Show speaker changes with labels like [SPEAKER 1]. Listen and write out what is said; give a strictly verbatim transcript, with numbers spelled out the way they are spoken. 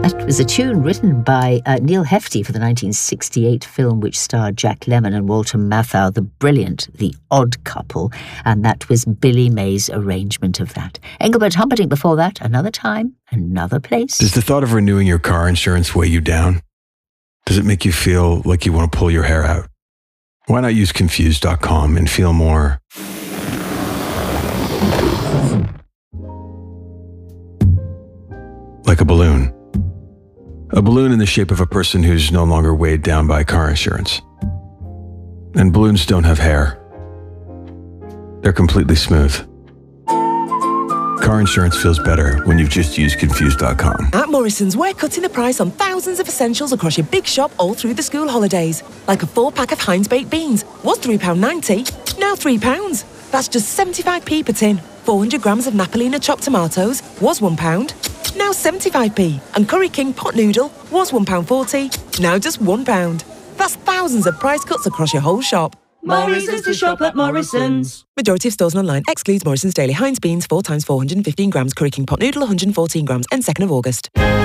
[SPEAKER 1] That was a tune written by uh, Neil Hefti for the nineteen sixty-eight film which starred Jack Lemmon and Walter Matthau, the brilliant The Odd Couple, and that was Billy May's arrangement of that. Engelbert Humperdinck before that, Another Time, Another Place.
[SPEAKER 2] Does the thought of renewing your car insurance weigh you down? Does it make you feel like you want to pull your hair out? Why not use Confused dot com and feel more like a balloon? A balloon in the shape of a person who's no longer weighed down by car insurance. And balloons don't have hair. They're completely smooth. Car insurance feels better when you've just used Confused dot com.
[SPEAKER 3] At Morrison's, we're cutting the price on thousands of essentials across your big shop all through the school holidays. Like a four-pack of Heinz baked beans. Was three pounds ninety, now three pounds. That's just seventy-five p per tin. four hundred grams of Napolina chopped tomatoes was one pound, now seventy-five p. And Curry King pot noodle was one pound forty, now just one pound. That's thousands of price cuts across your whole shop.
[SPEAKER 4] Morrison's to shop at Morrison's.
[SPEAKER 3] Majority of stores and online excludes Morrison's Daily Heinz beans four times four hundred fifteen grams, Curry King pot noodle one hundred fourteen grams, and second of August.